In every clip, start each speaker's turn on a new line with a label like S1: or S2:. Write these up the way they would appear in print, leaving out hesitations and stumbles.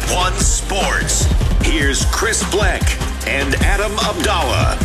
S1: One Sports. Here's Chris Bleck and Adam Abdallah.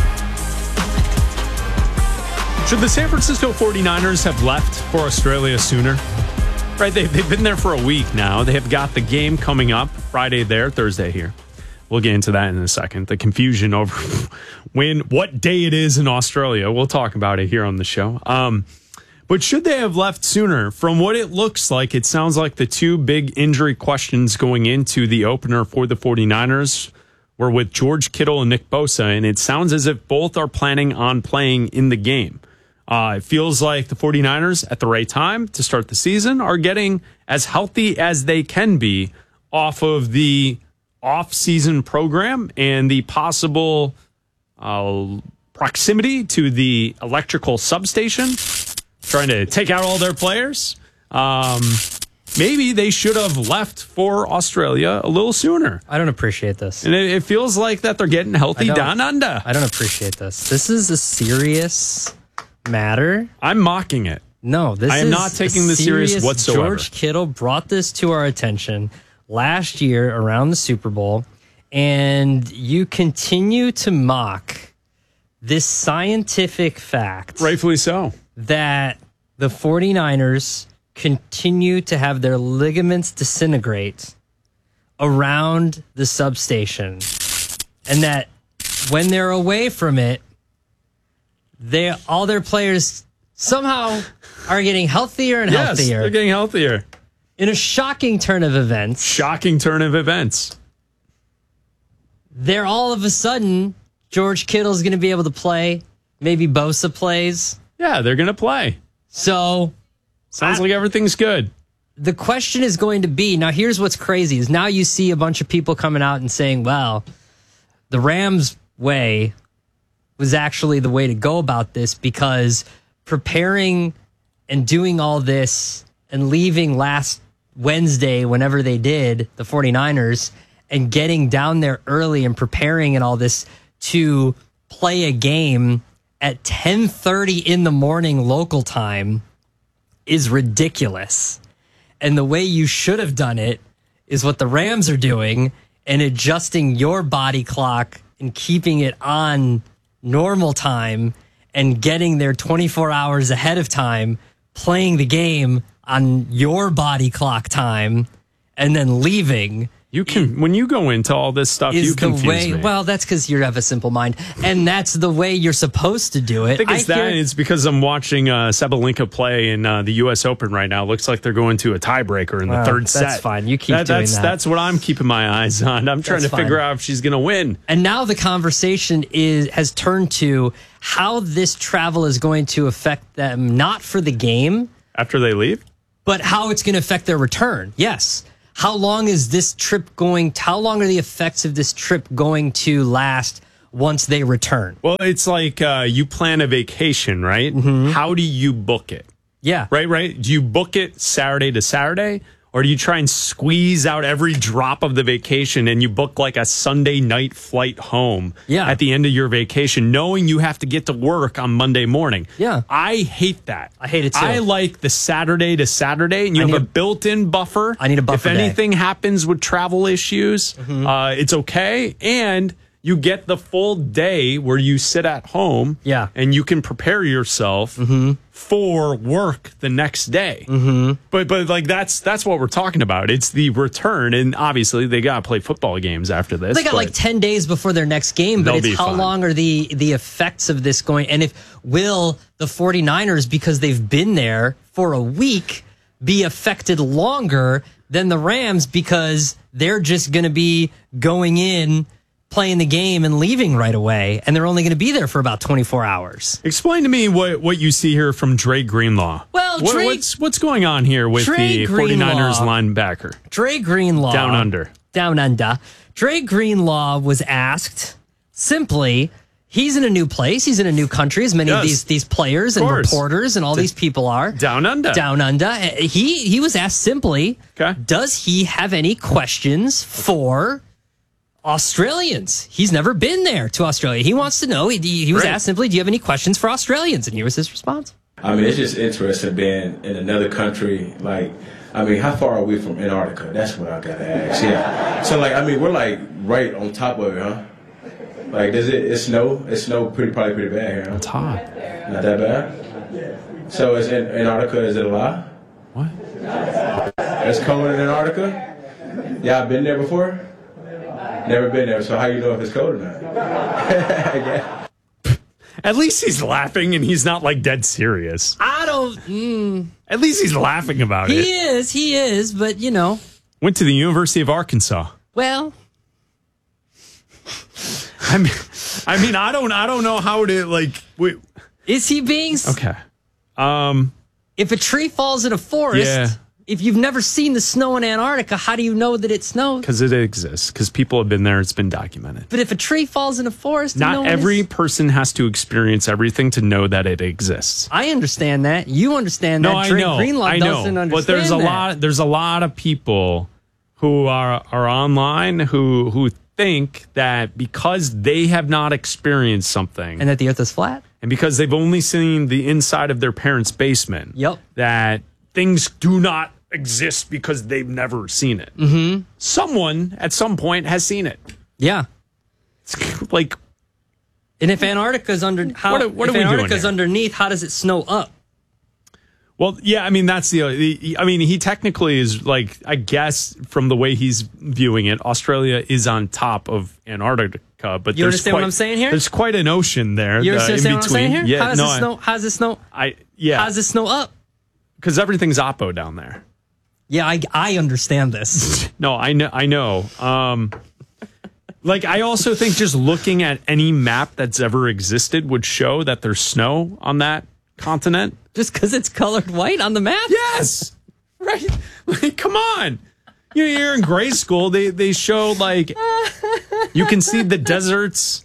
S2: Should the San Francisco 49ers have left for Australia sooner? Right, they've been there for a week now. They have got the game coming up Friday there, Thursday here. We'll get into that in a second. The confusion over what day it is in Australia. We'll talk about it here on the show. But should they have left sooner? From what it looks like, it sounds like the two big injury questions going into the opener for the 49ers were with George Kittle and Nick Bosa, and it sounds as if both are planning on playing in the game. It feels like the 49ers, at the right time to start the season, are getting as healthy as they can be off of the off-season program and the possible proximity to the electrical substation, trying to take out all their players. Maybe they should have left for Australia a little sooner.
S3: I don't appreciate this.
S2: And it feels like that they're getting healthy down under.
S3: I don't appreciate this. This is a serious matter.
S2: I'm mocking it.
S3: No,
S2: I am not taking this serious whatsoever.
S3: George Kittle brought this to our attention last year around the Super Bowl, and you continue to mock this scientific fact.
S2: Rightfully so.
S3: That the 49ers continue to have their ligaments disintegrate around the substation, and that when they're away from it, all their players somehow are getting healthier and healthier.
S2: They're getting healthier.
S3: In a shocking turn of events. They're all of a sudden, George Kittle's going to be able to play. Maybe Bosa plays.
S2: Yeah, they're going to play.
S3: So.
S2: Sounds like everything's good.
S3: The question is going to be, now here's what's crazy, is now you see a bunch of people coming out and saying, well, the Rams way was actually the way to go about this, because preparing and doing all this and leaving last Wednesday, whenever they did, the 49ers, and getting down there early and preparing and all this to play a game at 10:30 in the morning local time is ridiculous. And the way you should have done it is what the Rams are doing, and adjusting your body clock and keeping it on normal time and getting there 24 hours ahead of time, playing the game on your body clock time, and then leaving.
S2: You can, when you go into all this stuff, you confuse me.
S3: Well, that's because you have a simple mind, and that's the way you're supposed to do it.
S2: I think it's because I'm watching Sabalenka play in the U.S. Open right now. Looks like they're going to a tiebreaker in the third set.
S3: That's fine. You keep doing that.
S2: That's what I'm keeping my eyes on. I'm trying to figure out if she's going to win.
S3: And now the conversation has turned to how this travel is going to affect them, not for the game.
S2: After they leave?
S3: But how it's going to affect their return. Yes. How long is this trip going? How long are the effects of this trip going to last once they return?
S2: Well, it's like you plan a vacation, right? Mm-hmm. How do you book it?
S3: Yeah.
S2: Right. Do you book it Saturday to Saturday? Or do you try and squeeze out every drop of the vacation and you book like a Sunday night flight home at the end of your vacation, knowing you have to get to work on Monday morning?
S3: Yeah.
S2: I hate that.
S3: I hate it too.
S2: I like the Saturday to Saturday, and you have a built-in buffer.
S3: I need a buffer
S2: If anything happens with travel issues, it's okay. And you get the full day where you sit at home and you can prepare yourself for work the next day. But like that's what we're talking about. It's the return, and obviously they got to play football games after this.
S3: They got like 10 days before their next game, but it's how long are the effects of this going? And will the 49ers, because they've been there for a week, be affected longer than the Rams because they're just going to be going in, playing the game and leaving right away, and they're only going to be there for about 24 hours.
S2: Explain to me what you see here from Dre Greenlaw.
S3: Well,
S2: what's going on here with the 49ers linebacker?
S3: Dre Greenlaw.
S2: Down under.
S3: Dre Greenlaw was asked simply, he's in a new place, he's in a new country, as many of these players and reporters and all these people are.
S2: Down under.
S3: He was asked simply, does he have any questions for Australians? He's never been there to Australia. He wants to know. He was asked simply, do you have any questions for Australians? And here was his response.
S4: I mean, it's just interesting being in another country. Like, I mean, how far are we from Antarctica? That's what I gotta ask. Yeah. So like, I mean, we're like right on top of it, huh? Like, does it snow? It snowed probably pretty bad here, huh?
S2: It's hot.
S4: Not that bad. So is Antarctica? Is it a lie?
S2: What?
S4: It's cold in Antarctica. Y'all been there before? Never been there. So how you know if it's cold or not? Yeah.
S2: At least he's laughing and he's not like dead serious.
S3: I don't.
S2: At least he's laughing about it.
S3: He is, but you know.
S2: Went to the University of Arkansas.
S3: Well,
S2: I mean, I don't know how to like. Wait.
S3: Is he being
S2: Okay.
S3: If a tree falls in a forest,
S2: Yeah.
S3: if you've never seen the snow in Antarctica, how do you know that it snows?
S2: Because it exists. Because people have been there. It's been documented.
S3: But if a tree falls in a forest, and no
S2: Not
S3: one
S2: every
S3: is-
S2: person has to experience everything to know that it exists.
S3: I understand that. You understand that.
S2: No, I
S3: Drake
S2: know.
S3: Greenlaw
S2: I
S3: doesn't
S2: know.
S3: understand
S2: But there's a
S3: that.
S2: lot. There's a lot of people who are online who think that because they have not experienced something
S3: And that the earth is flat?
S2: and because they've only seen the inside of their parents' basement,
S3: Yep.
S2: that things do not exist because they've never seen it. Mm-hmm. Someone at some point has seen it.
S3: Yeah.
S2: It's like,
S3: And if Antarctica's under, how,
S2: What are
S3: if
S2: we doing
S3: Antarctica's
S2: here?
S3: underneath, how does it snow up?
S2: well, yeah, I mean, that's I mean, he technically is like, I guess from the way he's viewing it, Australia is on top of Antarctica, but
S3: You
S2: there's
S3: understand what I'm saying here?
S2: There's quite an ocean there.
S3: You
S2: in
S3: understand what I'm saying here?
S2: between. Yeah,
S3: how does
S2: no,
S3: it snow? How does it snow?
S2: yeah,
S3: How does it snow up?
S2: because everything's Oppo down there.
S3: Yeah, I understand this.
S2: No, I know. Like, I also think just looking at any map that's ever existed would show that there's snow on that continent.
S3: Just because it's colored white on the map?
S2: Yes, right. Like, come on. You know, you're in grade school. They show like you can see the deserts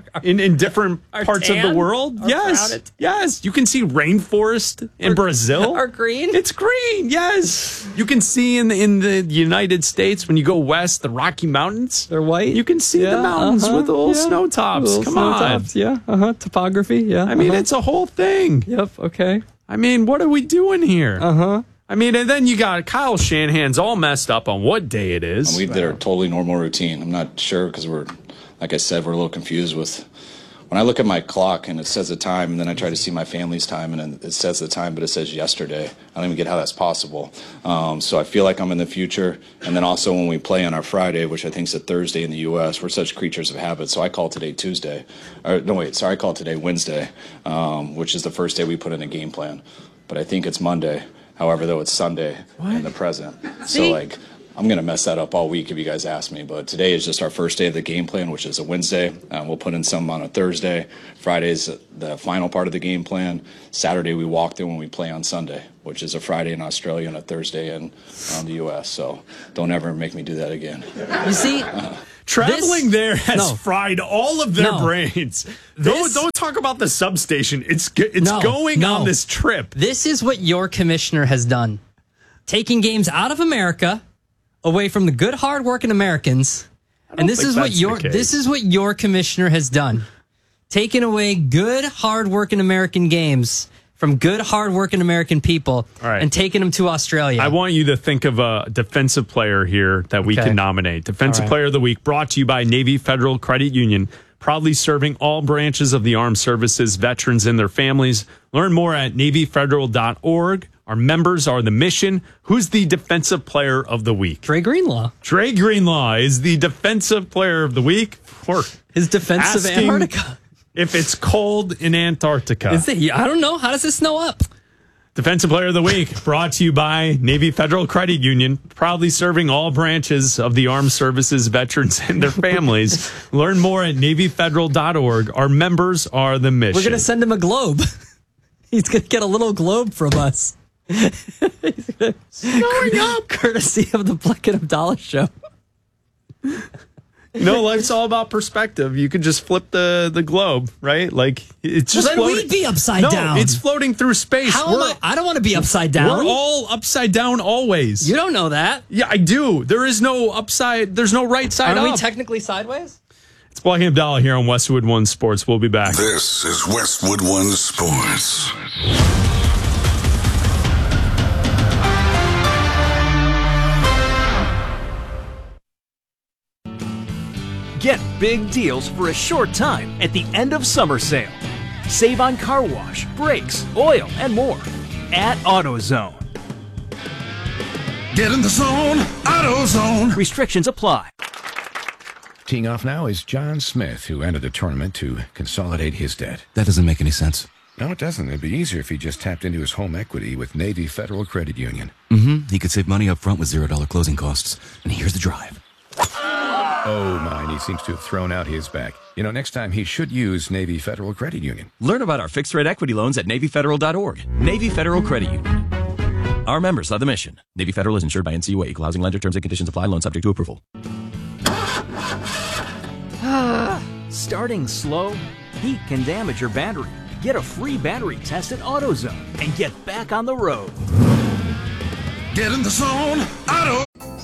S2: in different parts of the
S3: tan?
S2: world.
S3: Are
S2: Yes,
S3: crowded?
S2: yes. You can see rainforest in Brazil.
S3: Are green?
S2: It's green. Yes, you can see in the United States when you go west, the Rocky Mountains.
S3: They're white.
S2: You can see the mountains with the little snow tops. Come on.
S3: Yeah. Topography. Yeah.
S2: I mean, it's a whole thing.
S3: Yep. Okay.
S2: I mean, what are we doing here? I mean, and then you got Kyle Shanahan's all messed up on what day it is.
S5: We did our totally normal routine. I'm not sure because like I said, we're a little confused with when I look at my clock and it says the time, and then I try to see my family's time, and then it says the time, but it says yesterday. I don't even get how that's possible. So I feel like I'm in the future. And then also when we play on our Friday, which I think is a Thursday in the U.S., we're such creatures of habit. So I call today Tuesday. I call today Wednesday, which is the first day we put in a game plan. But I think it's Monday. However, though, it's Sunday in the present. So, like, I'm going to mess that up all week if you guys ask me. But today is just our first day of the game plan, which is a Wednesday. We'll put in some on a Thursday. Friday's the final part of the game plan. Saturday, we walked in when we play on Sunday, which is a Friday in Australia and a Thursday in the U.S. So don't ever make me do that again.
S3: You see,
S2: Traveling there has fried all of their
S3: No.
S2: brains.
S3: This-
S2: Don't talk about the substation. It's going on this trip.
S3: this is what your commissioner has done. Taking games out of America, away from the good, hard-working Americans, and this
S2: think
S3: is what
S2: that's the case.
S3: this is what your commissioner has done. Taking away good, hard-working American games from good, hard-working American people,
S2: All right.
S3: and taking them to Australia.
S2: I want you to think of a defensive player here that we
S3: Okay.
S2: can nominate. Defensive
S3: All right.
S2: Player of the Week brought to you by Navy Federal Credit Union, proudly serving all branches of the armed services, veterans, and their families. Learn more at NavyFederal.org. Our members are the mission. Who's the Defensive Player of the Week?
S3: Dre Greenlaw,
S2: Dre Greenlaw is the Defensive Player of the Week for
S3: his defense of
S2: asking
S3: Antarctica.
S2: if it's cold in Antarctica.
S3: Is it? I don't know. How does it snow up?
S2: Defensive Player of the Week brought to you by Navy Federal Credit Union, proudly serving all branches of the armed services, veterans, and their families. Learn more at NavyFederal.org. Our members are the mission.
S3: We're going to send him a globe. He's going to get a little globe from us.
S2: Snowing up.
S3: Courtesy of the Black and Abdallah show.
S2: No, life's all about perspective. You could just flip the globe, right? Like, it's just
S3: then
S2: floating.
S3: we'd be upside
S2: No,
S3: down.
S2: it's floating through space.
S3: How am I? I don't want to be upside down.
S2: We're all upside down always.
S3: You don't know that.
S2: Yeah, I do. There is no upside. There's no right side
S3: Aren't
S2: up.
S3: we technically sideways?
S2: It's Black and Abdallah here on Westwood One Sports. We'll be back.
S1: This is Westwood One Sports.
S6: Get big deals for a short time at the end of summer sale. Save on car wash, brakes, oil, and more at AutoZone.
S7: Get in the zone, AutoZone.
S6: Restrictions apply.
S8: Teeing off now is John Smith, who entered the tournament to consolidate his debt.
S9: That doesn't make any sense.
S8: No, it doesn't. It'd be easier if he just tapped into his home equity with Navy Federal Credit Union.
S9: He could save money up front with $0 closing costs. And here's the drive.
S8: Oh, mine. He seems to have thrown out his back. You know, next time he should use Navy Federal Credit Union.
S10: Learn about our fixed-rate equity loans at NavyFederal.org. Navy Federal Credit Union. Our members love the mission. Navy Federal is insured by NCUA. Equal housing lender. Terms and conditions apply. Loan subject to approval.
S6: Starting slow? Heat can damage your battery. Get a free battery test at AutoZone and get back on the road.
S7: Get in the zone, Auto.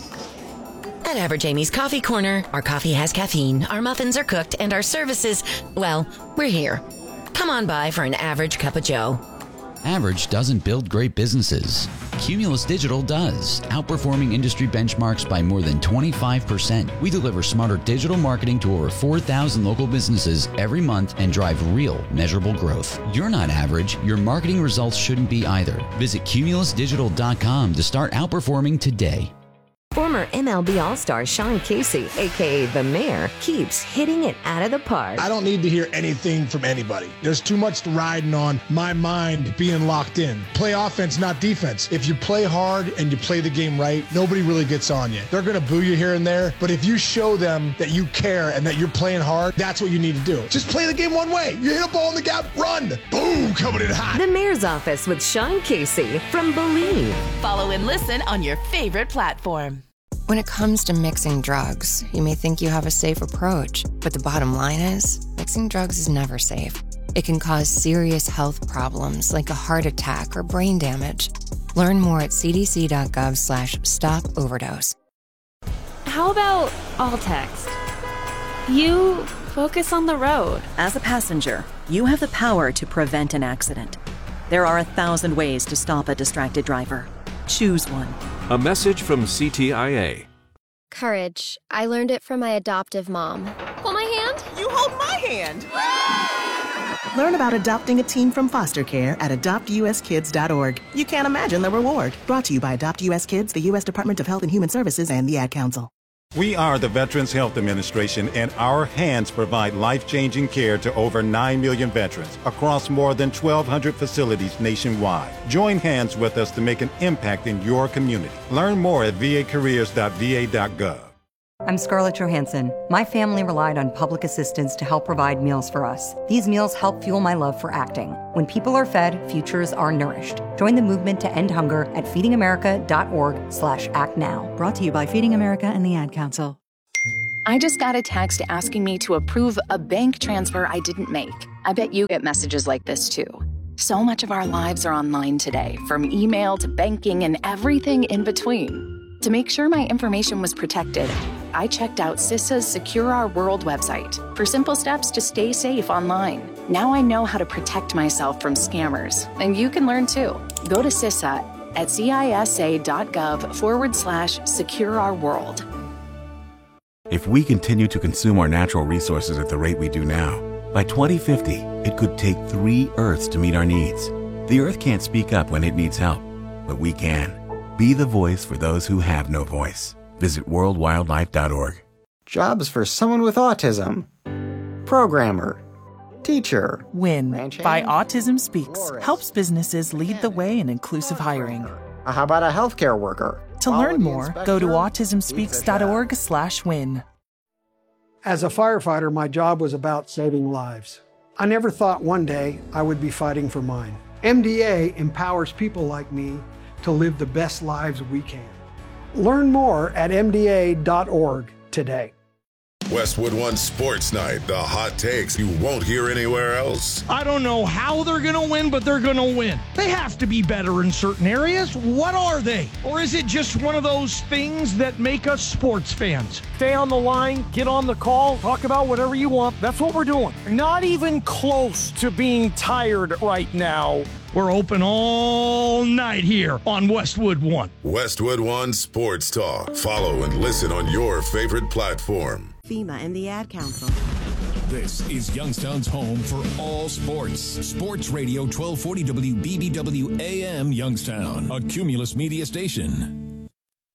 S11: At Average Amy's Coffee Corner, our coffee has caffeine, our muffins are cooked, and our services, well, we're here. Come on by for an average cup of joe.
S12: Average doesn't build great businesses. Cumulus Digital does, outperforming industry benchmarks by more than 25%. We deliver smarter digital marketing to over 4,000 local businesses every month and drive real, measurable growth. You're not average. Your marketing results shouldn't be either. Visit cumulusdigital.com to start outperforming today.
S13: Former MLB All-Star Sean Casey, a.k.a. The Mayor, keeps hitting it out of the park.
S14: I don't need to hear anything from anybody. There's too much riding on my mind being locked in. Play offense, not defense. If you play hard and you play the game right, nobody really gets on you. They're going to boo you here and there, but if you show them that you care and that you're playing hard, that's what you need to do. Just play the game one way. You hit a ball in the gap, run. Boom, coming in hot.
S13: The Mayor's Office with Sean Casey from Believe.
S15: Follow and listen on your favorite platform.
S16: When it comes to mixing drugs, you may think you have a safe approach, but the bottom line is, mixing drugs is never safe. It can cause serious health problems like a heart attack or brain damage. Learn more at cdc.gov/stop-overdose.
S17: How about all text? You focus on the road.
S18: As a passenger, you have the power to prevent an accident. There are 1,000 ways to stop a distracted driver. Choose one.
S19: A message from CTIA.
S20: Courage. I learned it from my adoptive mom.
S15: Hold my hand. You hold my hand.
S21: Learn about adopting a teen from foster care at adoptuskids.org. You can't imagine the reward. Brought to you by Adopt US Kids, the U.S. Department of Health and Human Services, and the Ad Council.
S22: We are the Veterans Health Administration, and our hands provide life-changing care to over 9 million veterans across more than 1,200 facilities nationwide. Join hands with us to make an impact in your community. Learn more at vacareers.va.gov.
S23: I'm Scarlett Johansson. My family relied on public assistance to help provide meals for us. These meals help fuel my love for acting. When people are fed, futures are nourished. Join the movement to end hunger at feedingamerica.org/actnow.
S24: Brought to you by Feeding America and the Ad Council.
S25: I just got a text asking me to approve a bank transfer I didn't make. I bet you get messages like this too. So much of our lives are online today, from email to banking and everything in between. To make sure my information was protected, I checked out CISA's Secure Our World website for simple steps to stay safe online. Now I know how to protect myself from scammers, and you can learn too. Go to CISA at cisa.gov/Secure Our World.
S26: If we continue to consume our natural resources at the rate we do now, by 2050, it could take 3 Earths to meet our needs. The Earth can't speak up when it needs help, but we can. Be the voice for those who have no voice. Visit worldwildlife.org.
S27: Jobs for someone with autism. Programmer. Teacher.
S28: WIN by Autism Speaks helps businesses lead the way in inclusive hiring.
S27: How about a healthcare worker?
S28: To learn more, go to autismspeaks.org/win.
S29: As a firefighter, my job was about saving lives. I never thought one day I would be fighting for mine. MDA empowers people like me to live the best lives we can. Learn more at MDA.org today.
S30: Westwood One Sports Night, the hot takes you won't hear anywhere else.
S31: I don't know how they're going to win, but they're going to win. They have to be better in certain areas. What are they? Or is it just one of those things that make us sports fans? Stay on the line, get on the call, talk about whatever you want. That's what we're doing. Not even close to being tired right now. We're open all night here on Westwood One.
S30: Westwood One Sports Talk. Follow and listen on your favorite platform.
S1: FEMA and the Ad Council.
S2: This is Youngstown's home for all sports. Sports Radio 1240 WBBW AM Youngstown, a Cumulus media station.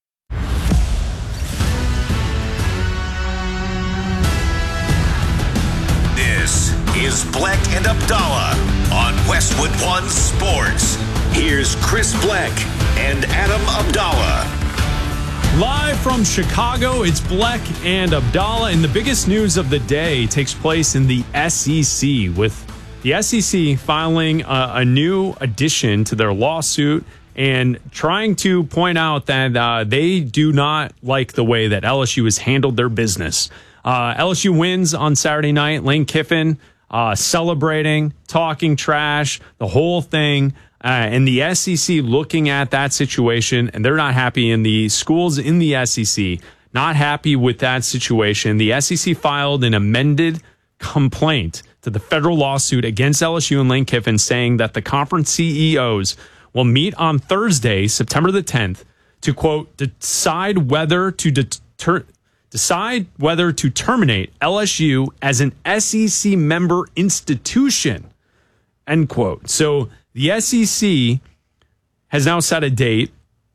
S3: This is Bleck and Abdallah on Westwood One Sports. Here's Chris Bleck and Adam Abdallah.
S4: Live from Chicago, it's Bleck and Abdallah, and the biggest news of the day takes place in the SEC, with the SEC filing a new addition to their lawsuit and trying to point out that they do not like the way that LSU has handled their business. LSU wins on Saturday night. Lane Kiffin celebrating, talking trash, the whole thing. And the SEC looking at that situation, and they're not happy. And the schools in the SEC not happy with that situation. The SEC filed an amended complaint to the federal lawsuit against LSU and Lane Kiffin, saying that the conference CEOs will meet on Thursday, September the 10th, to, quote, decide whether to terminate LSU as an SEC member institution, end quote. So the SEC has now set a date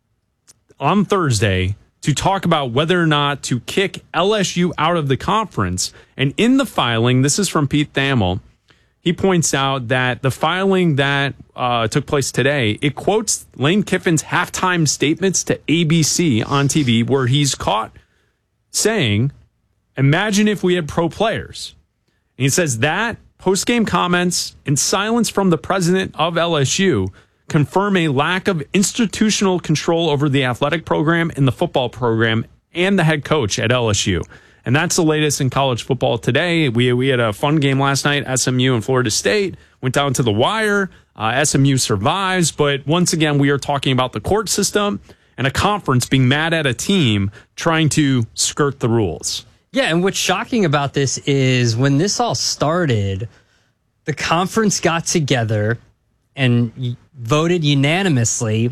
S4: on Thursday to talk about whether or not to kick LSU out of the conference. And in the filing, this is from Pete Thamel, he points out that the filing that took place today, it quotes Lane Kiffin's halftime statements to ABC on TV, where he's caught saying, "Imagine if we had pro players." And he says that post-game comments and silence from the president of LSU confirm a lack of institutional control over the athletic program and the football program and the head coach at LSU. And that's the latest in college football today. We had a fun game last night, SMU and Florida State. Went down to the wire. SMU survives. But once again, we are talking about the court system and a conference being mad at a team trying to skirt the rules.
S5: Yeah, and what's shocking about this is when this all started, the conference got together and voted unanimously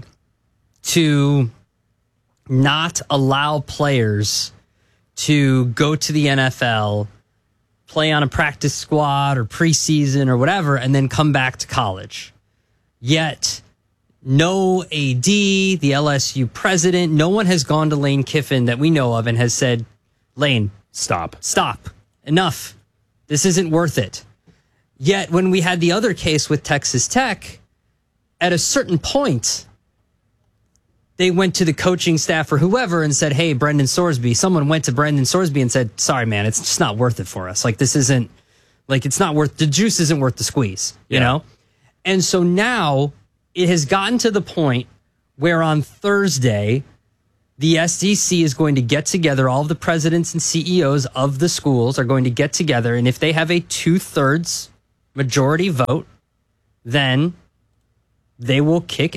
S5: to not allow players to go to the NFL, play on a practice squad or preseason or whatever, and then come back to college. Yet, no AD, the LSU president, no one has gone to Lane Kiffin that we know of and has said, "Lane, Stop. Enough. This isn't worth it." Yet when we had the other case with Texas Tech, at a certain point, they went to the coaching staff or whoever and said, "Hey, Brendan Sorsby." Someone went to Brendan Sorsby and said, "Sorry, man, it's just not worth it for us. Like, this isn't, like, it's not worth, the juice isn't worth the squeeze, you know?" And so now it has gotten to the point where on Thursday, the SEC is going to get together, all of the presidents and CEOs of the schools are going to get together, and if they have a 2/3 majority vote, then they will kick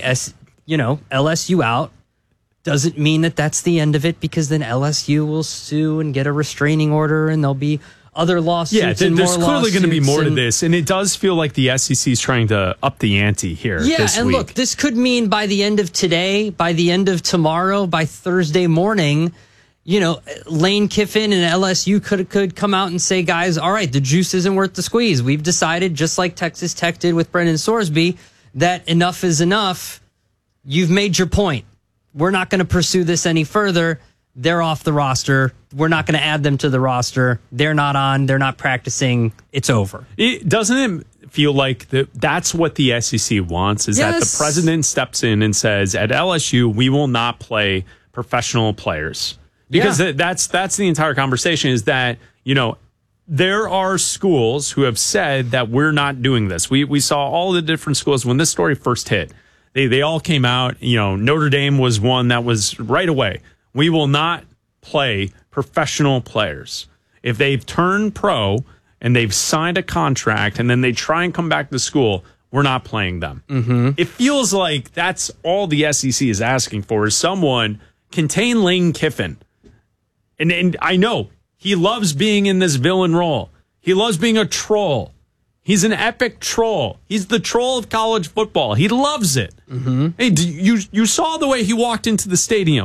S5: LSU out. Doesn't mean that that's the end of it, because then LSU will sue and get a restraining order, and there'll be other lawsuits.
S4: Yeah, there's clearly going to be more to this, and it does feel like the SEC is trying to up the ante here.
S5: Yeah, and
S4: week.
S5: Look, this could mean by the end of today, by the end of tomorrow, by Thursday morning, Lane Kiffin and LSU could come out and say, "Guys, all right, the juice isn't worth the squeeze. We've decided, just like Texas Tech did with Brendan Sorsby, that enough is enough. You've made your point. We're not going to pursue this any further. They're off the roster. We're not going to add them to the roster. They're not on. They're not practicing. It's over."
S4: Doesn't it feel like that's what the SEC wants, is that the president steps in and says, at LSU, we will not play professional players? Because that's the entire conversation, is that, there are schools who have said that we're not doing this. We saw all the different schools when this story first hit. They all came out. Notre Dame was one that was right away. We will not play professional players. If they've turned pro and they've signed a contract and then they try and come back to school, we're not playing them.
S5: Mm-hmm.
S4: It feels like that's all the SEC is asking for, is someone contain Lane Kiffin. And I know he loves being in this villain role. He loves being a troll. He's an epic troll. He's the troll of college football. He loves it.
S5: Mm-hmm.
S4: Hey, you saw the way he walked into the stadium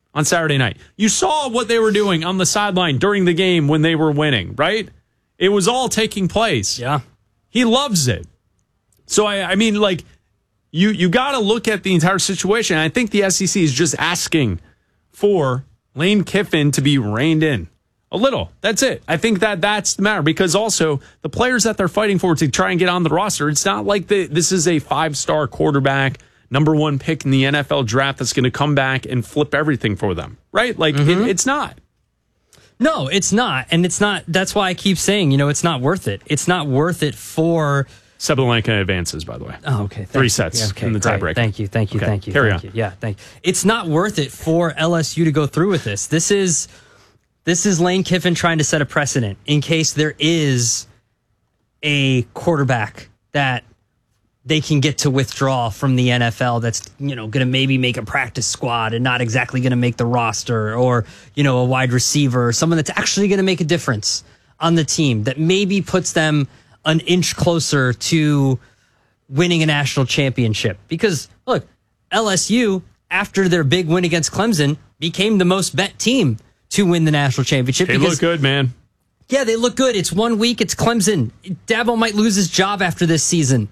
S4: on Saturday night. You saw what they were doing on the sideline during the game when they were winning, right? It was all taking place.
S5: Yeah.
S4: He loves it. So, I mean, like, you got to look at the entire situation. I think the SEC is just asking for Lane Kiffin to be reined in a little. That's it. I think that's the matter, because also the players that they're fighting for to try and get on the roster, it's not like this is a 5-star quarterback, number 1 pick in the NFL draft that's going to come back and flip everything for them, right? Like, it's not.
S5: No, it's not. And it's not. That's why I keep saying, it's not worth it. It's not worth it for...
S4: Sabalenka advances, by the way.
S5: Oh, okay.
S4: 3 sets in the tiebreaker.
S5: Thank you.
S4: Okay, carry on.
S5: Yeah, thank you. It's not worth it for LSU to go through with this. This is Lane Kiffin trying to set a precedent in case there is a quarterback that they can get to withdraw from the NFL that's, going to maybe make a practice squad and not exactly going to make the roster, or, a wide receiver, or someone that's actually going to make a difference on the team that maybe puts them an inch closer to winning a national championship. Because, look, LSU, after their big win against Clemson, became the most bet team to win the national championship.
S4: They look good, man.
S5: Yeah, they look good. It's 1 week. It's Clemson. Dabo might lose his job after this season.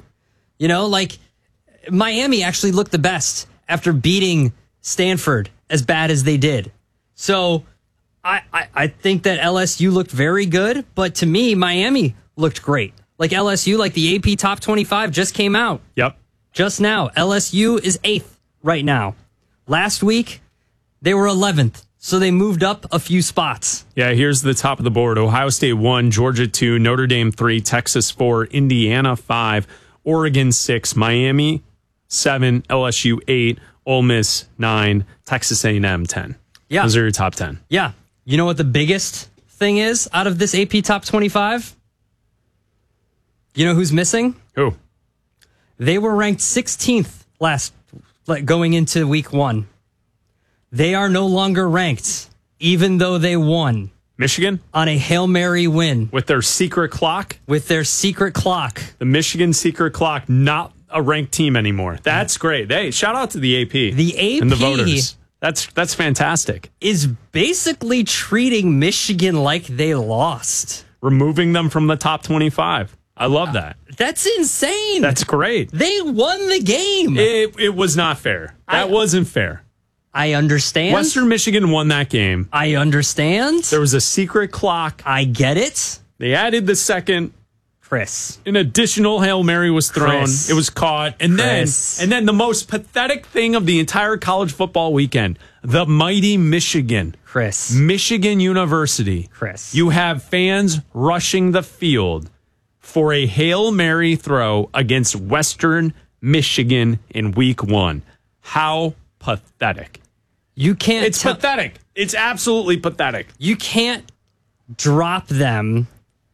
S5: Miami actually looked the best after beating Stanford as bad as they did. So I think that LSU looked very good, but to me, Miami looked great. Like LSU, like the AP Top 25 just came out.
S4: Yep.
S5: Just now. LSU is 8th right now. Last week, they were 11th. So they moved up a few spots.
S4: Yeah, here's the top of the board. Ohio State 1, Georgia 2, Notre Dame 3, Texas 4, Indiana 5, Oregon 6, Miami 7, LSU 8, Ole Miss 9, Texas A&M 10.
S5: Yeah.
S4: Those are your top 10.
S5: Yeah. You know what the biggest thing is out of this AP Top 25? You know who's missing?
S4: Who?
S5: They were ranked 16th going into week 1. They are no longer ranked, even though they won.
S4: Michigan?
S5: On a Hail Mary win.
S4: With their secret clock?
S5: With their secret clock.
S4: The Michigan secret clock, not a ranked team anymore. That's great. Hey, shout out to the AP.
S5: The AP
S4: and the voters. That's fantastic.
S5: Is basically treating Michigan like they lost.
S4: Removing them from the top 25. I love that.
S5: That's insane.
S4: That's great.
S5: They won the game.
S4: It was not fair. That wasn't fair.
S5: I understand.
S4: Western Michigan won that game.
S5: I understand.
S4: There was a secret clock.
S5: I get it.
S4: They added the second.
S5: Chris.
S4: An additional Hail Mary was thrown.
S5: Chris.
S4: It was caught. And then the most pathetic thing of the entire college football weekend, the mighty Michigan.
S5: Chris.
S4: Michigan University.
S5: Chris.
S4: You have fans rushing the field for a Hail Mary throw against Western Michigan in week 1. How pathetic.
S5: You can't.
S4: It's pathetic. It's absolutely pathetic.
S5: You can't drop them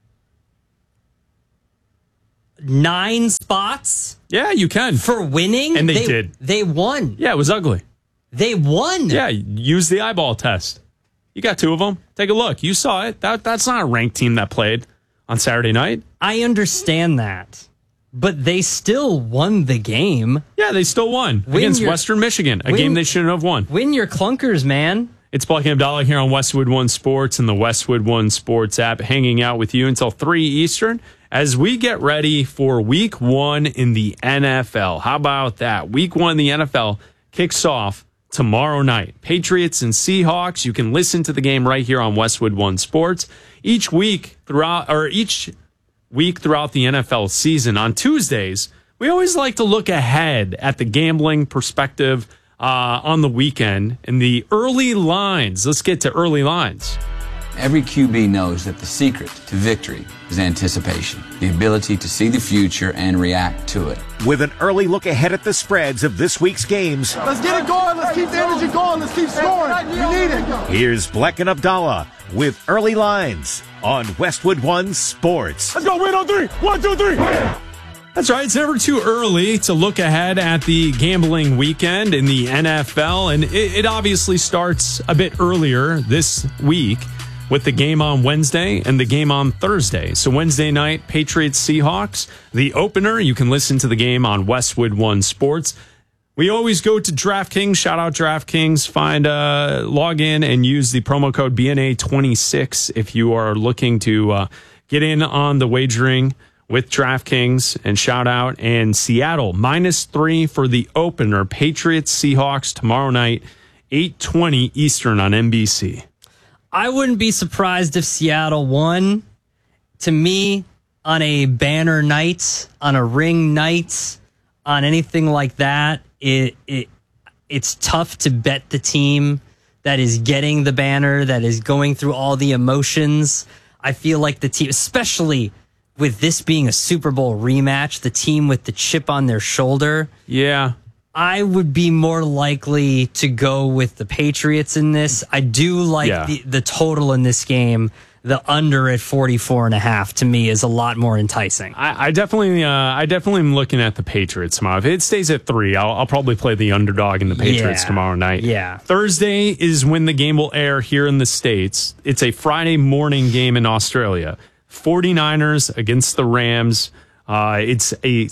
S5: 9 spots.
S4: Yeah, you can.
S5: For winning.
S4: And they did.
S5: They won.
S4: Yeah, it was ugly.
S5: They won.
S4: Yeah, use the eyeball test. You got 2 of them. Take a look. You saw it. That's not a ranked team that played on Saturday night.
S5: I understand that. But they still won the game.
S4: Yeah, they still won against Western Michigan, a game they shouldn't have won.
S5: Win your clunkers, man.
S4: It's Black and Abdallah here on Westwood One Sports and the Westwood One Sports app, hanging out with you until 3 Eastern as we get ready for week 1 in the NFL. How about that? Week 1 in the NFL kicks off tomorrow night. Patriots and Seahawks. You can listen to the game right here on Westwood One Sports. Each week throughout the NFL season on Tuesdays, we always like to look ahead at the gambling perspective on the weekend and the early lines. Let's get to early lines.
S1: Every QB knows that the secret to victory is anticipation, the ability to see the future and react to it.
S3: With an early look ahead at the spreads of this week's games.
S6: Let's get it going. Let's keep the energy going. Let's keep scoring. We need it.
S3: Here's Black and Abdallah with early lines on Westwood One Sports.
S6: Let's go. Win on 3. 1, 2, 3.
S4: That's right. It's never too early to look ahead at the gambling weekend in the NFL. And it obviously starts a bit earlier this week with the game on Wednesday and the game on Thursday. So Wednesday night, Patriots Seahawks, the opener. You can listen to the game on Westwood One Sports. We always go to DraftKings. Shout out DraftKings. Log in and use the promo code BNA26 if you are looking to get in on the wagering with DraftKings. And shout out. And Seattle, -3 for the opener. Patriots, Seahawks tomorrow night, 8:20 Eastern on NBC.
S5: I wouldn't be surprised if Seattle won. To me, on a banner night, on a ring night, on anything like that, it's tough to bet the team that is getting the banner, that is going through all the emotions. I feel like the team, especially with this being a Super Bowl rematch, the team with the chip on their shoulder.
S4: Yeah.
S5: I would be more likely to go with the Patriots in this. I do like the total in this game. The under at 44.5 to me is a lot more enticing.
S4: I definitely am looking at the Patriots tomorrow. If it stays at 3, I'll probably play the underdog in the Patriots tomorrow night.
S5: Yeah.
S4: Thursday is when the game will air here in the States. It's a Friday morning game in Australia. 49ers against the Rams. It's a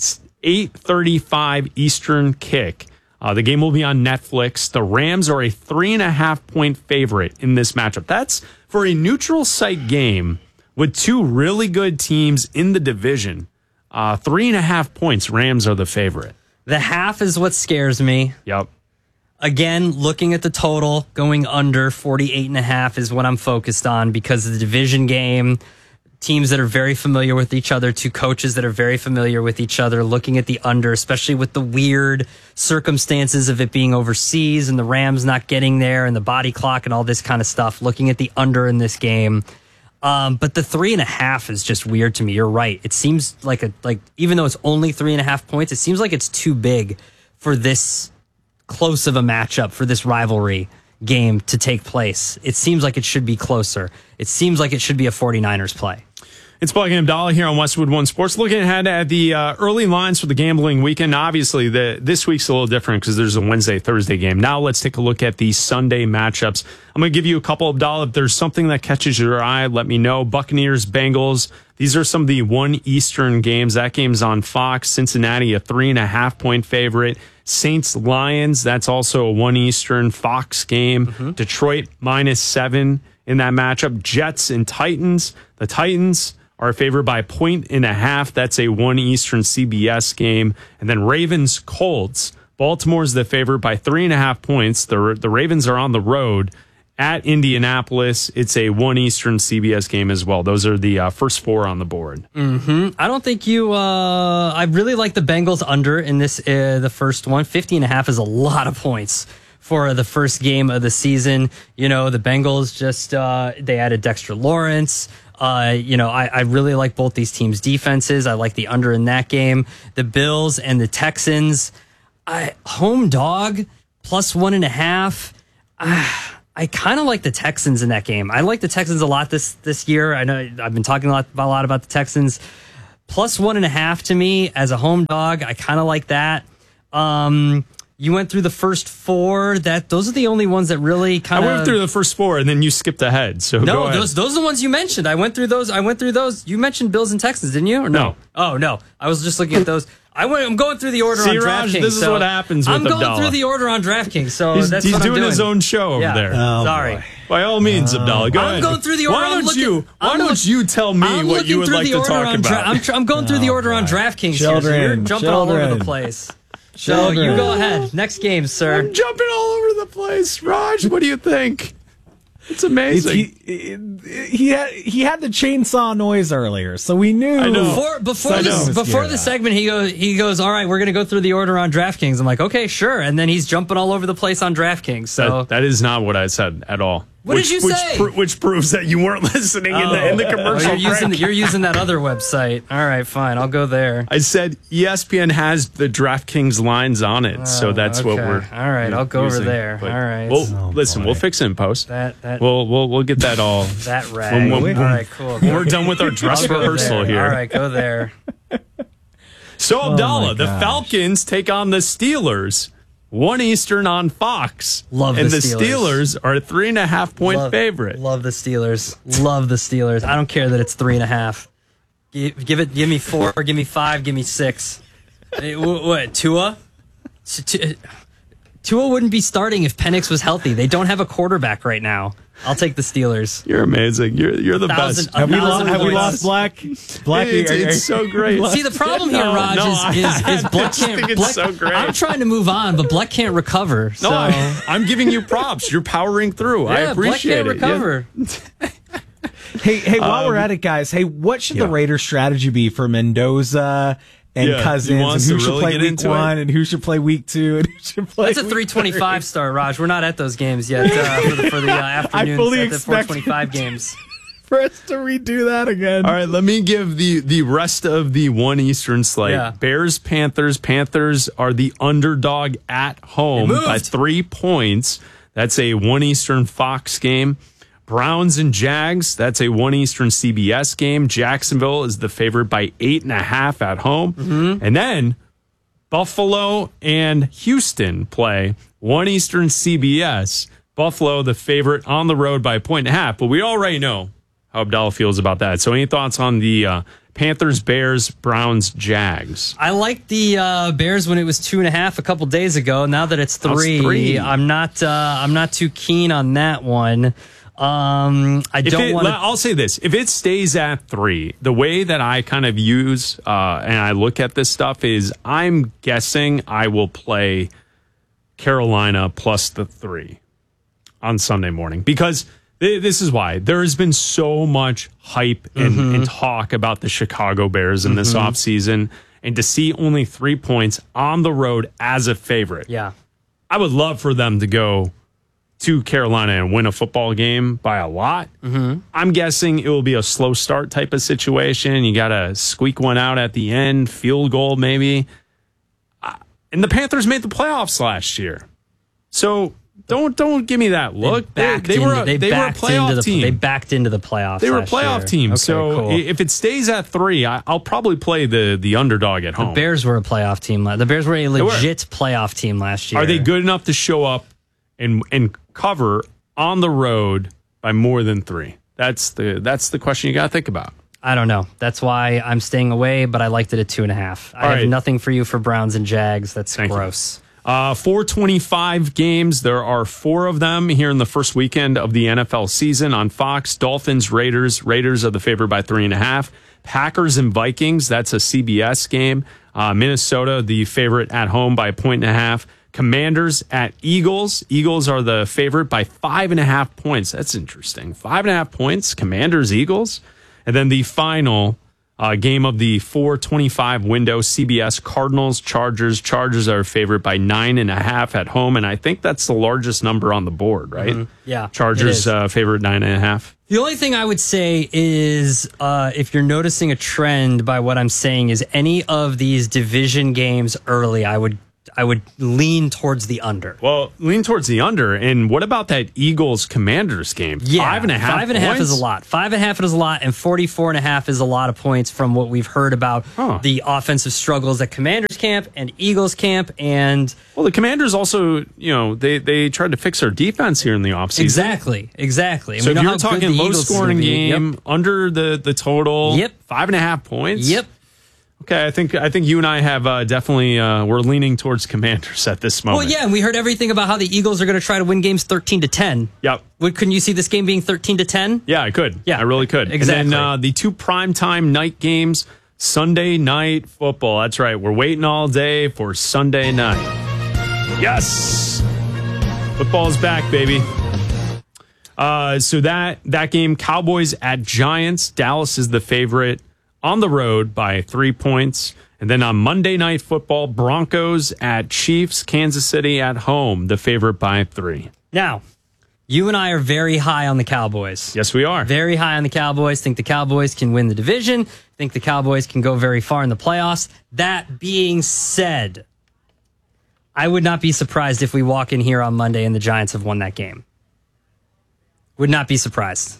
S4: 8:35 Eastern kick. The game will be on Netflix. The Rams are a 3.5-point favorite in this matchup. That's for a neutral site game with two really good teams in the division. 3.5 points. Rams are the favorite.
S5: The half is what scares me.
S4: Yep.
S5: Again, looking at the total, going under 48.5 is what I'm focused on because of the division game. Teams that are very familiar with each other, two coaches that are very familiar with each other, looking at the under, especially with the weird circumstances of it being overseas and the Rams not getting there and the body clock and all this kind of stuff, looking at the under in this game. But the 3.5 is just weird to me. You're right. It seems like even though it's only 3.5 points, it seems like it's too big for this close of a matchup, for this rivalry game to take place. It seems like it should be closer. It seems like it should be a 49ers play.
S4: It's Blake and Abdallah here on Westwood One Sports. Looking ahead at the early lines for the gambling weekend. Obviously, this week's a little different because there's a Wednesday-Thursday game. Now let's take a look at the Sunday matchups. I'm going to give you a couple of dollars. If there's something that catches your eye, let me know. Buccaneers, Bengals. These are some of the 1 Eastern games. That game's on Fox. Cincinnati, a 3.5-point favorite. Saints, Lions. That's also a 1 Eastern Fox game. Mm-hmm. Detroit, -7 in that matchup. Jets and Titans. The Titans are favored by 1.5. That's a 1 Eastern CBS game. And then Ravens, Colts. Baltimore's the favorite by 3.5 points. The Ravens are on the road at Indianapolis. It's a 1 Eastern CBS game as well. Those are the first 4 on the board.
S5: Mm-hmm. I don't think I really like the Bengals under in this, the first one. 50.5 is a lot of points for the first game of the season. You know, the Bengals just, they added Dexter Lawrence. I really like both these teams' defenses. I like the under in that game. The Bills and the Texans, home dog +1.5. I kind of like the Texans in that game. I like the Texans a lot this year. I know I've been talking a lot about the Texans. +1.5 to me as a home dog. I kind of like that. You went through the first 4. Those are the only ones that really kind of.
S4: I went through the first 4 and then you skipped ahead. So
S5: no,
S4: go ahead.
S5: those are the ones you mentioned. I went through those. You mentioned Bills and Texans, didn't you? Or no? Oh no, I was just looking at those. I'm going through the order on DraftKings.
S4: This is what happens with Abdallah.
S5: I'm going through the order on DraftKings, so
S4: he's
S5: that's what I'm doing.
S4: He's doing his own show over there.
S5: Oh, sorry.
S4: Boy. By all means, Abdallah, go ahead.
S5: I'm going through the order.
S4: Why don't you tell me what you would like to talk about?
S5: I'm going through the order on DraftKings here, so you're jumping all over the place. So you go ahead. Next game, sir.
S4: I'm jumping all over the place. Raj, what do you think? It's amazing.
S7: He had the chainsaw noise earlier, so we knew.
S4: I know.
S5: Before the segment, he goes, all right, we're going to go through the order on DraftKings. I'm like, okay, sure. And then he's jumping all over the place on DraftKings. So
S4: that is not what I said at all.
S5: What did you say?
S4: Which proves that you weren't listening in the commercial.
S5: You're using that other website. All right, fine. I'll go there.
S4: I said ESPN has the DraftKings lines on it, so that's what we're.
S5: All right, I'll go over there. All right.
S4: Well, listen, we'll fix it in post. We'll get that all.
S5: That rag. All right, cool.
S4: When we're done with our dress rehearsal here.
S5: All right, go there.
S4: So Abdallah, the Falcons take on the Steelers. 1 Eastern on Fox.
S5: Love the Steelers.
S4: And the Steelers are a 3.5-point favorite.
S5: Love the Steelers. Love the Steelers. I don't care that it's 3.5. Give me 4, give me 5, give me 6. What, Tua? Tua wouldn't be starting if Penix was healthy. They don't have a quarterback right now. I'll take the Steelers.
S4: You're amazing. You're the best.
S7: Have we lost Black? Black,
S4: it's so great.
S5: See, the problem here, Raj, is Black can't. Black,
S4: so great.
S5: I'm trying to move on, but Black can't recover. So.
S4: No, I'm giving you props. You're powering through. I appreciate
S5: Black can't recover.
S7: Hey, while we're at it, guys, hey, what should the Raiders' strategy be for Mendoza and Cousins, and who should play week 1 and who should play week 2 and who should play
S5: That's a 325 start, Raj. We're not at those games yet for the afternoons.
S7: I fully
S5: at the
S7: expect
S5: 425 games.
S7: For us to redo that again.
S4: All right, let me give the rest of the 1 Eastern slate.
S5: Yeah.
S4: Bears, Panthers. Panthers are the underdog at home by 3 points. That's a 1 Eastern Fox game. Browns and Jags, that's a 1 Eastern CBS game. Jacksonville is the favorite by 8.5 at home.
S5: Mm-hmm.
S4: And then Buffalo and Houston play 1 Eastern CBS. Buffalo, the favorite on the road by 1.5. But we already know how Abdallah feels about that. So any thoughts on the Panthers, Bears, Browns, Jags?
S5: I liked the Bears when it was 2.5 a couple days ago. Now that it's 3, I'm not too keen on that one.
S4: I'll say this. If it stays at 3, the way that I kind of use and I look at this stuff is I'm guessing I will play Carolina plus the 3 on Sunday morning because this is why. There has been so much hype and talk about the Chicago Bears in this offseason, and to see only 3 points on the road as a favorite.
S5: Yeah.
S4: I would love for them to go to Carolina and win a football game by a lot. I'm guessing it will be a slow start type of situation. You got to squeak one out at the end, field goal maybe. And the Panthers made the playoffs last year. So don't give me that look. They were a playoff team.
S5: They backed into the playoffs.
S4: They were a playoff team.
S5: Okay,
S4: so
S5: cool.
S4: if it stays at 3, I'll probably play the underdog at home.
S5: The Bears were a playoff team. The Bears were a legit playoff team last year.
S4: Are they good enough to show up and cover on the road by more than 3? That's the question you got to think about.
S5: I don't know. That's why I'm staying away, but I liked it at 2.5. I have nothing for you for Browns and Jags. That's gross.
S4: 425 games. There are 4 of them here in the first weekend of the NFL season on Fox. Dolphins, Raiders. Raiders are the favorite by 3.5. Packers and Vikings. That's a CBS game. Minnesota, the favorite at home by 1.5. Commanders at Eagles. Eagles are the favorite by 5.5 points. That's interesting. 5.5 points. Commanders, Eagles. And then the final game of the 425 window, CBS, Cardinals, Chargers. Chargers are favorite by 9.5 at home. And I think that's the largest number on the board, right?
S5: Yeah.
S4: Chargers favorite 9.5.
S5: The only thing I would say is if you're noticing a trend by what I'm saying is any of these division games early, I would lean towards the under.
S4: Well, lean towards the under. And what about that Eagles-Commanders game?
S5: Yeah,
S4: 5.5
S5: 5.5 is a lot. 5.5 is a lot, and 44.5 is a lot of points from what we've heard about the offensive struggles at Commanders camp and Eagles camp. And
S4: well, the Commanders also, they tried to fix their defense here in the offseason.
S5: Exactly. And
S4: so if you're talking low-scoring game, under the total, 5.5 points?
S5: Yep.
S4: Okay, I think you and I have definitely we're leaning towards Commanders at this moment.
S5: Well, yeah, and we heard everything about how the Eagles are going to try to win games 13-10.
S4: Yep.
S5: Couldn't you see this game being 13-10?
S4: Yeah, I could.
S5: Yeah,
S4: I really could.
S5: Exactly.
S4: And then the 2 primetime night games, Sunday night football. That's right. We're waiting all day for Sunday night. Yes, football's back, baby. So that game, Cowboys at Giants. Dallas is the favorite on the road by 3 points. And then on Monday Night Football, Broncos at Chiefs, Kansas City at home, the favorite by 3.
S5: Now, you and I are very high on the Cowboys.
S4: Yes, we are.
S5: Very high on the Cowboys. Think the Cowboys can win the division. Think the Cowboys can go very far in the playoffs. That being said, I would not be surprised if we walk in here on Monday and the Giants have won that game. Would not be surprised.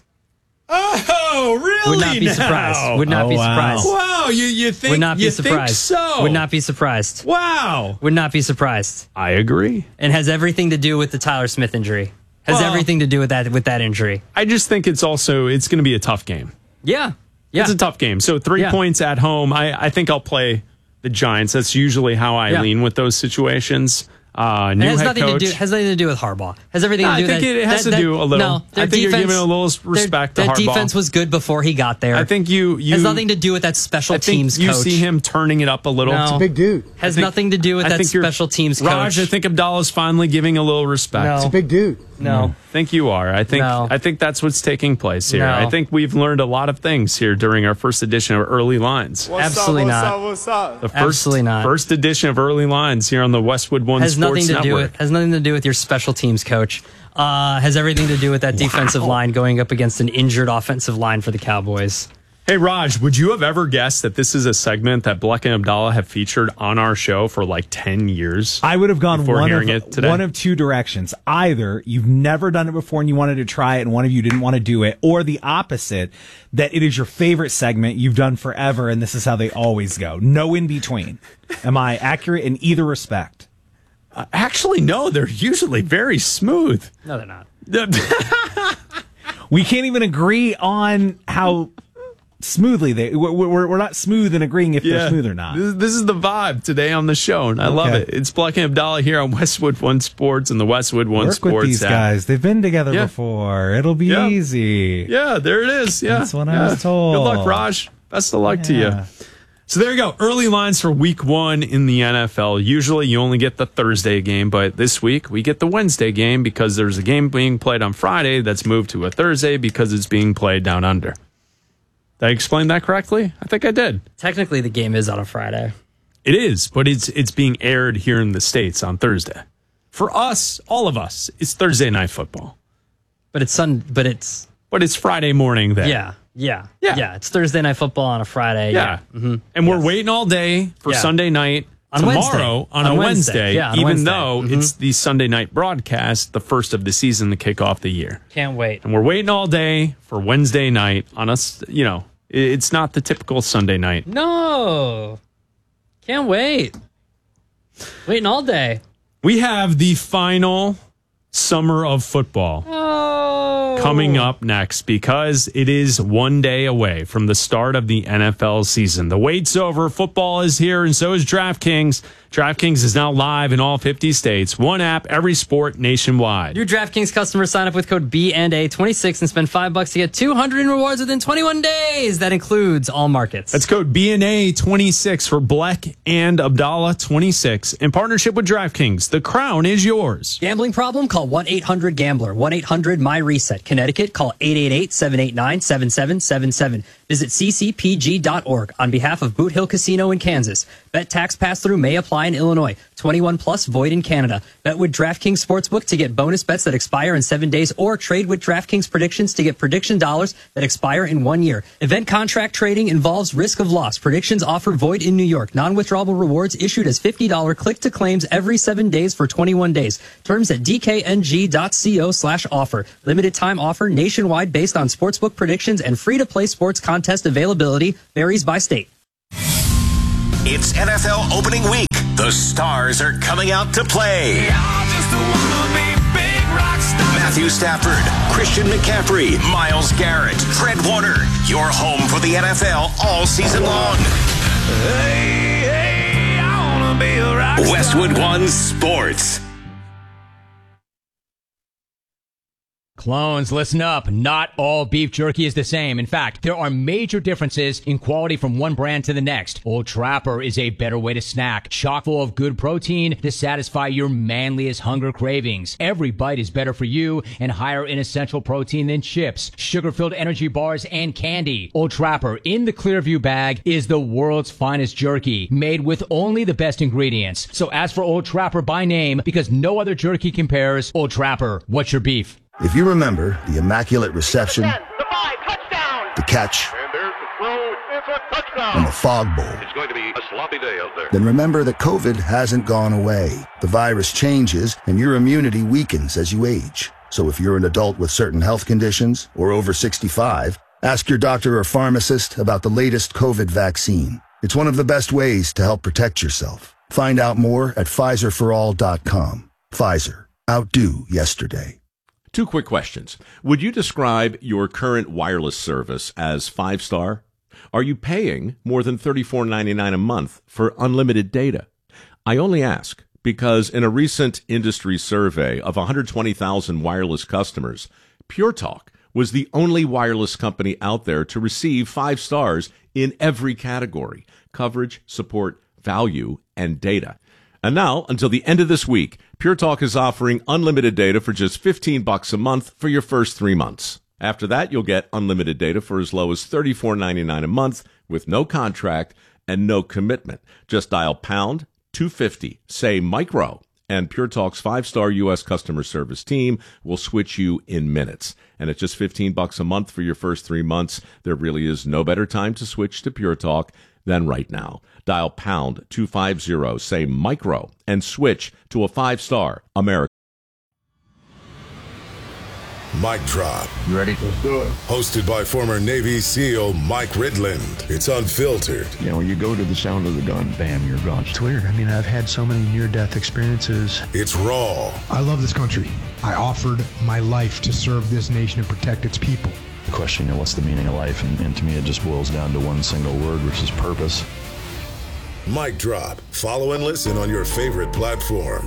S4: Oh, really?
S5: Would not be surprised. Would not be surprised.
S4: Wow, you think?
S5: Would not be
S4: you
S5: surprised.
S4: Think so?
S5: Would not be surprised.
S4: Wow.
S5: Would not be surprised.
S4: I agree.
S5: And has everything to do with the Tyler Smith injury. Has everything to do with that injury.
S4: I just think it's going to be a tough game.
S5: Yeah.
S4: It's a tough game. So 3 points at home. I think I'll play the Giants. That's usually how I lean with those situations. New head coach.
S5: Has nothing to do with Harbaugh. Has everything to do with
S4: I think it has to do a little.
S5: No,
S4: I think you're giving a little respect to Harbaugh.
S5: That defense was good before he got there.
S4: I think you
S5: has nothing to do with that special teams coach.
S4: You see him turning it up a little.
S5: No.
S4: It's a
S29: big dude.
S5: Has nothing to do with that special teams coach.
S4: Raj, I think Abdallah's finally giving a little respect.
S5: No.
S29: It's a big dude.
S5: No.
S4: I think you are. I think that's what's taking place here.
S5: No.
S4: I think we've learned a lot of things here during our first edition of Early Lines.
S5: Absolutely not. Absolutely not.
S4: First edition of Early Lines here on the Westwood One Sports Network.
S5: Has nothing to do with your special teams coach. Has everything to do with that defensive line going up against an injured offensive line for the Cowboys.
S4: Hey, Raj, would you have ever guessed that this is a segment that Bleck and Abdallah have featured on our show for like 10 years?
S7: I would have gone
S4: one
S7: of two directions. Either you've never done it before and you wanted to try it and one of you didn't want to do it, or the opposite, that it is your favorite segment you've done forever and this is how they always go. No in between. Am I accurate in either respect?
S4: Actually, no. They're usually very smooth.
S5: No, they're not.
S7: We can't even agree on how smoothly we're not smooth in agreeing if they're smooth or not.
S4: This is the vibe today on the show, and I love it. It's Bleck and Abdallah here on Westwood One Sports and the Westwood One Sports
S7: with these
S4: app.
S7: guys. They've been together before. It'll be easy.
S4: Yeah, there it is. Yeah,
S7: that's what I was told.
S4: Good luck, Raj. Best of luck to you. So there you go. Early lines for week 1 in the NFL. Usually you only get the Thursday game, but this week we get the Wednesday game because there's a game being played on Friday that's moved to a Thursday because it's being played down under. Did I explain that correctly? I think I did.
S5: Technically, the game is on a Friday.
S4: It is, but it's being aired here in the States on Thursday. For us, all of us, it's Thursday night football.
S5: But it's
S4: Friday morning there.
S5: Yeah. It's Thursday night football on a Friday. Yeah.
S4: Mm-hmm. And we're waiting all day for Sunday night tomorrow on a Wednesday, even though it's the Sunday night broadcast, the first of the season to kick off the year.
S5: Can't wait.
S4: And we're waiting all day for Wednesday night on us. It's not the typical Sunday night.
S5: No. Can't wait. Waiting all day.
S4: We have the final summer of football coming up next because it is one day away from the start of the NFL season. The wait's over. Football is here, and so is DraftKings. DraftKings is now live in all 50 states. One app, every sport nationwide.
S5: New DraftKings customers sign up with code BNA26 and spend $5 to get $200 in rewards within 21 days. That includes all markets.
S4: That's code BNA26 for Bleck and Abdallah 26 in partnership with DraftKings. The crown is yours.
S5: Gambling problem? Call 1-800-GAMBLER. 1-800-MY-RESET. Connecticut, call 888-789-7777. Visit ccpg.org on behalf of Boot Hill Casino in Kansas. Bet tax pass-through may apply in Illinois. 21 plus, void in Canada. Bet with DraftKings Sportsbook to get bonus bets that expire in 7 days, or trade with DraftKings Predictions to get prediction dollars that expire in 1 year. Event contract trading involves risk of loss. Predictions offer void in New York. Non-withdrawable rewards issued as $50 click-to-claims every 7 days for 21 days. Terms at dkng.co/offer. Limited time offer nationwide based on sportsbook predictions and free-to-play sports contest availability varies by state.
S3: It's NFL opening week. The stars are coming out to play. Matthew Stafford, Christian McCaffrey, Myles Garrett, Fred Warner. You're home for the NFL all season long. I wanna be a rock star. Westwood One Sports.
S8: Clones, listen up. Not all beef jerky is the same. In fact, there are major differences in quality from one brand to the next. Old Trapper is a better way to snack, chock full of good protein to satisfy your manliest hunger cravings. Every bite is better for you and higher in essential protein than chips, sugar-filled energy bars, and candy. Old Trapper in the Clearview bag is the world's finest jerky, made with only the best ingredients. So ask for Old Trapper by name because no other jerky compares. Old Trapper, what's your beef?
S9: If you remember the immaculate reception, the catch, and the fog bowl,
S10: it's going to be a sloppy day out there.
S9: Then remember that COVID hasn't gone away. The virus changes, and your immunity weakens as you age. So if you're an adult with certain health conditions or over 65, ask your doctor or pharmacist about the latest COVID vaccine. It's one of the best ways to help protect yourself. Find out more at PfizerForAll.com. Pfizer. Outdo yesterday.
S11: 2 quick questions. Would you describe your current wireless service as 5-star? Are you paying more than $34.99 a month for unlimited data? I only ask because in a recent industry survey of 120,000 wireless customers, Pure Talk was the only wireless company out there to receive 5 stars in every category: coverage, support, value, and data. And now, until the end of this week, Pure Talk is offering unlimited data for just $15 a month for your first 3 months. After that, you'll get unlimited data for as low as $34.99 a month with no contract and no commitment. Just dial pound 250, say micro, and Pure Talk's 5-star U.S. customer service team will switch you in minutes. And at just $15 a month for your first 3 months, there really is no better time to switch to Pure Talk than right now. Dial pound 250, say micro, and switch to a 5-star American.
S30: Mic Drop.
S1: You ready?
S30: Let's do it. Hosted by former Navy SEAL Mike Ridland. It's unfiltered.
S12: You know, when you go to the sound of the gun, bam, you're gone. It's weird. I mean, I've had so many near-death experiences.
S30: It's raw.
S13: I love this country. I offered my life to serve this nation and protect its people.
S12: The question, you know, what's the meaning of life? And to me, it just boils down to one single word, which is purpose.
S30: Mic Drop. Follow and listen on your favorite platform.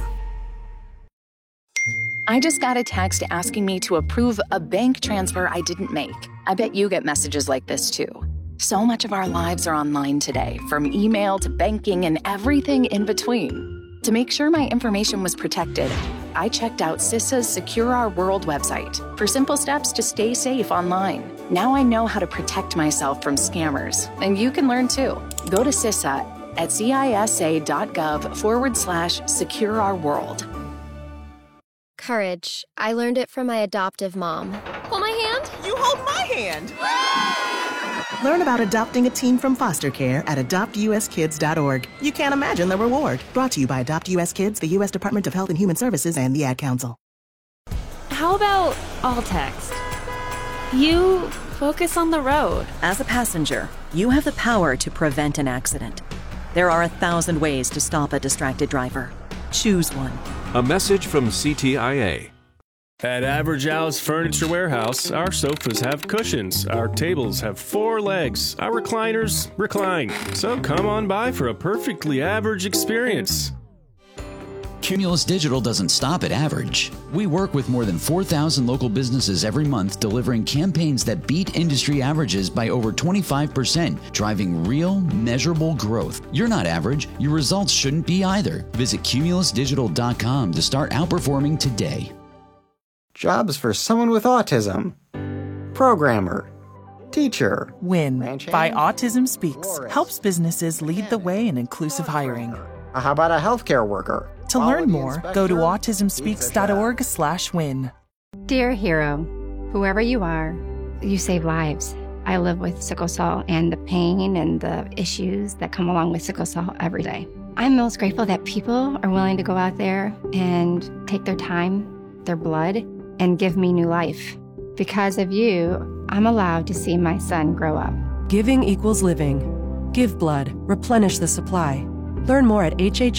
S25: I just got a text asking me to approve a bank transfer I didn't make. I bet you get messages like this too. So much of our lives are online today, from email to banking and everything in between. To make sure my information was protected, I checked out CISA's Secure Our World website for simple steps to stay safe online. Now I know how to protect myself from scammers, and you can learn too. Go to CISA at cisa.gov/Secure Our World.
S14: Courage. I learned it from my adoptive mom. Hold my hand.
S15: You hold my hand. Learn about adopting a teen from foster care at adoptuskids.org. You can't imagine the reward. Brought to you by Adopt US Kids, the U.S. Department of Health and Human Services, and the Ad Council.
S16: How about all text? You focus on the road.
S17: As a passenger, you have the power to prevent an accident. There are 1,000 ways to stop a distracted driver. Choose one.
S18: A message from CTIA.
S19: At Average Al's Furniture Warehouse, our sofas have cushions, our tables have 4 legs, our recliners recline. So come on by for a perfectly average experience.
S20: Cumulus Digital doesn't stop at average. We work with more than 4,000 local businesses every month, delivering campaigns that beat industry averages by over 25%, driving real, measurable growth. You're not average. Your results shouldn't be either. Visit cumulusdigital.com to start outperforming today.
S27: Jobs for someone with autism. Programmer. Teacher.
S28: WIN by Autism Speaks helps businesses lead the way in inclusive hiring.
S27: How about a healthcare worker?
S28: To learn more, go to autismspeaks.org/win.
S21: Dear hero, whoever you are, you save lives. I live with sickle cell and the pain and the issues that come along with sickle cell every day. I'm most grateful that people are willing to go out there and take their time, their blood, and give me new life. Because of you, I'm allowed to see my son grow up. Giving equals living. Give blood. Replenish the supply. Learn more at HHI.